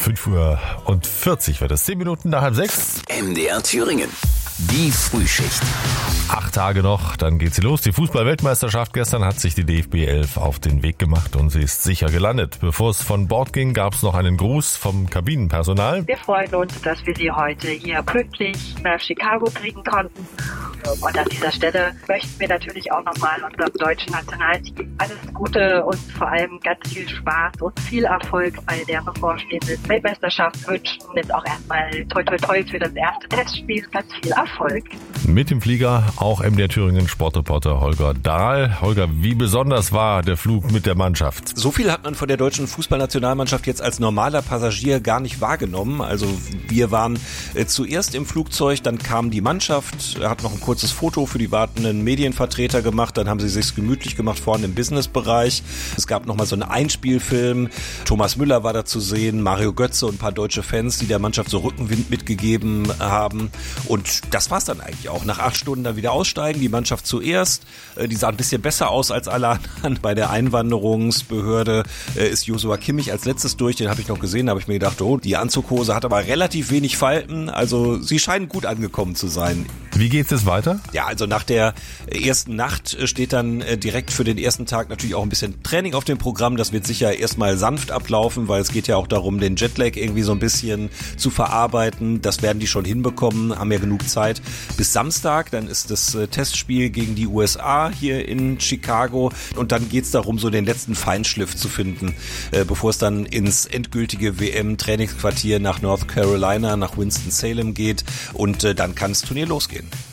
5:40 wird es. 10 Minuten nach 5:30. MDR Thüringen. Die Frühschicht. 8 Tage noch, dann geht sie los. Die Fußball-Weltmeisterschaft. Gestern hat sich die DFB 11 auf den Weg gemacht und sie ist sicher gelandet. Bevor es von Bord ging, gab es noch einen Gruß vom Kabinenpersonal. Wir freuen uns, dass wir Sie heute hier pünktlich nach Chicago kriegen konnten. Und an dieser Stelle möchten wir natürlich auch nochmal unserem deutschen Nationalteam alles Gute und vor allem ganz viel Spaß und viel Erfolg bei der bevorstehenden Weltmeisterschaft wünschen. Jetzt auch erstmal toi toi toi für das erste Testspiel. Ganz viel Erfolg. Mit dem Flieger auch MDR Thüringen Sportreporter Holger Dahl. Holger, wie besonders war der Flug mit der Mannschaft? So viel hat man von der deutschen Fußballnationalmannschaft jetzt als normaler Passagier gar nicht wahrgenommen. Also wir waren zuerst im Flugzeug, dann kam die Mannschaft, hat noch ein kurzes Foto für die wartenden Medienvertreter gemacht, dann haben sie sich's gemütlich gemacht vorne im Businessbereich. Es gab nochmal so einen Einspielfilm. Thomas Müller war da zu sehen, Mario Götze und ein paar deutsche Fans, die der Mannschaft so Rückenwind mitgegeben haben. Und das war's dann eigentlich auch. Nach 8 Stunden dann wieder aussteigen, die Mannschaft zuerst. Die sah ein bisschen besser aus als alle anderen. Bei der Einwanderungsbehörde ist Joshua Kimmich als letztes durch. Den habe ich noch gesehen, da habe ich mir gedacht, oh, die Anzughose hat aber relativ wenig Falten. Also sie scheinen gut angekommen zu sein. Wie geht es weiter? Ja, also nach der ersten Nacht steht dann direkt für den ersten Tag natürlich auch ein bisschen Training auf dem Programm. Das wird sicher erstmal sanft ablaufen, weil es geht ja auch darum, den Jetlag irgendwie so ein bisschen zu verarbeiten. Das werden die schon hinbekommen, haben ja genug Zeit. Bis Samstag, dann ist das Testspiel gegen die USA hier in Chicago und dann geht's darum, so den letzten Feinschliff zu finden, bevor es dann ins endgültige WM-Trainingsquartier nach North Carolina, nach Winston-Salem geht und dann kann das Turnier losgehen.